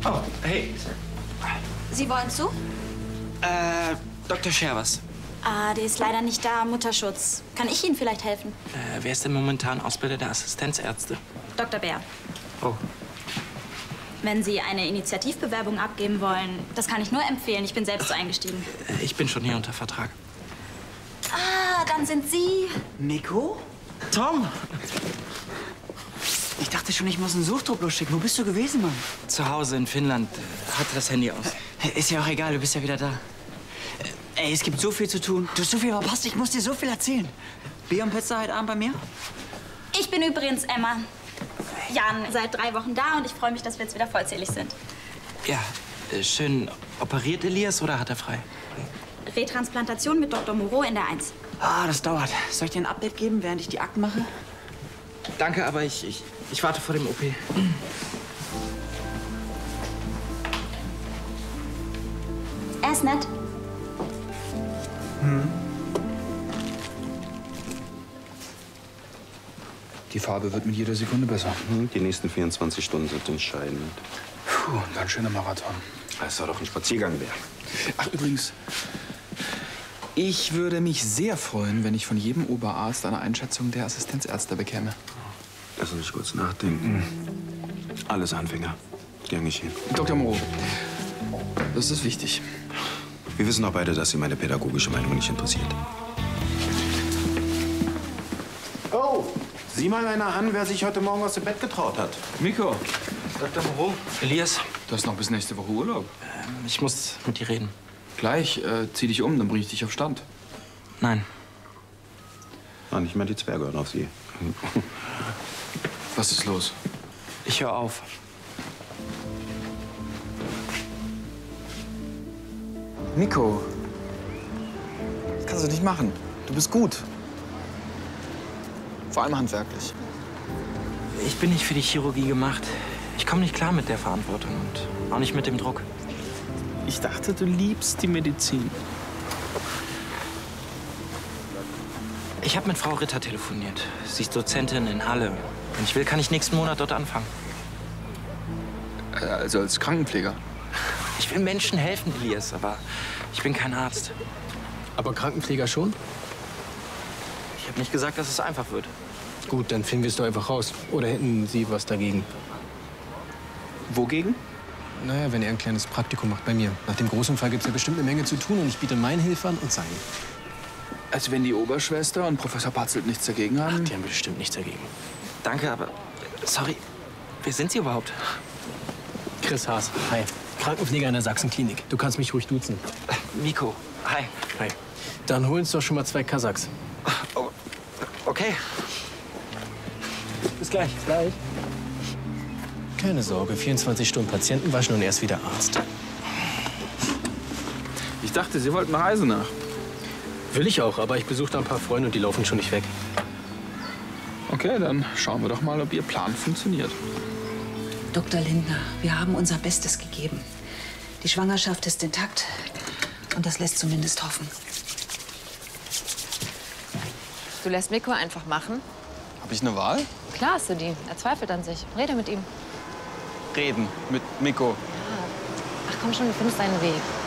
Oh, hey. Sie wollen zu? Dr. Schervers. Ah, der ist leider nicht da, Mutterschutz. Kann ich Ihnen vielleicht helfen? Wer ist denn momentan Ausbilder der Assistenzärzte? Dr. Bär. Oh. Wenn Sie eine Initiativbewerbung abgeben wollen, das kann ich nur empfehlen. Ich bin selbst so eingestiegen. Ich bin schon hier unter Vertrag. Ah, dann sind Sie... Nico? Tom! Ich dachte schon, ich muss einen Suchdruck losschicken. Wo bist du gewesen, Mann? Zu Hause in Finnland. Hatte das Handy aus. Ist ja auch egal, du bist ja wieder da. Ey, es gibt so viel zu tun. Du hast so viel verpasst, ich muss dir so viel erzählen. Bier und Pizza heute Abend bei mir? Ich bin übrigens Emma. Jan, seit 3 Wochen da und ich freue mich, dass wir jetzt wieder vollzählig sind. Ja, schön. Operiert Elias oder hat er frei? Retransplantation mit Dr. Moreau in der 1. Ah, das dauert. Soll ich dir ein Update geben, während ich die Akten mache? Danke, aber ich warte vor dem OP. Er ist nett. Die Farbe wird mit jeder Sekunde besser. Die nächsten 24 Stunden sind entscheidend. Puh, ein ganz schöner Marathon. Das soll doch ein Spaziergang werden. Ach, übrigens, ich würde mich sehr freuen, wenn ich von jedem Oberarzt eine Einschätzung der Assistenzärzte bekäme. Lass uns kurz nachdenken. Alles Anfänger. Gern geschehen. Dr. Moreau, das ist wichtig. Wir wissen auch beide, dass Sie meine pädagogische Meinung nicht interessiert. Oh, sieh mal einer an, wer sich heute Morgen aus dem Bett getraut hat. Nico, Dr. Moreau. Elias. du hast noch bis nächste Woche Urlaub. Ich muss mit dir reden. Gleich, zieh dich um, dann bring ich dich auf Stand. Nein. Ah, nicht mehr die Zwerge hören auf Sie. Was ist los? Ich höre auf. Nico, das kannst du nicht machen. Du bist gut. Vor allem handwerklich. Ich bin nicht für die Chirurgie gemacht. Ich komme nicht klar mit der Verantwortung und auch nicht mit dem Druck. Ich dachte, du liebst die Medizin. Ich habe mit Frau Ritter telefoniert. Sie ist Dozentin in Halle. Wenn ich will, kann ich nächsten Monat dort anfangen. Also als Krankenpfleger. Ich will Menschen helfen, Elias, aber ich bin kein Arzt. Aber Krankenpfleger schon? Ich habe nicht gesagt, dass es einfach wird. Gut, dann finden wir es doch einfach raus. Oder hätten Sie was dagegen? Wogegen? Naja, wenn er ein kleines Praktikum macht bei mir. Nach dem Großunfall gibt es ja bestimmt eine Menge zu tun und ich biete meine Hilfe an und seine. Also wenn die Oberschwester und Professor Patzelt nichts dagegen haben? Ach, die haben bestimmt nichts dagegen. Danke, aber sorry, wer sind Sie überhaupt? Chris Haas, hi. Krankenpfleger in der Sachsenklinik. Du kannst mich ruhig duzen. Miko, hi. Hi. Dann holen uns doch schon mal 2 Kasachs. Oh, okay. Bis gleich. Bis gleich. Keine Sorge, 24 Stunden Patienten waschen und er ist wieder Arzt. Ich dachte, Sie wollten nach Eisenach. Will ich auch, aber ich besuche da ein paar Freunde und die laufen schon nicht weg. Okay, dann schauen wir doch mal, ob Ihr Plan funktioniert. Dr. Lindner, wir haben unser Bestes gegeben. Die Schwangerschaft ist intakt und das lässt zumindest hoffen. Du lässt Miko einfach machen? Habe ich eine Wahl? Klar hast du die. Er zweifelt an sich. Rede mit ihm. Reden mit Miko. Ach komm schon, du findest deinen Weg.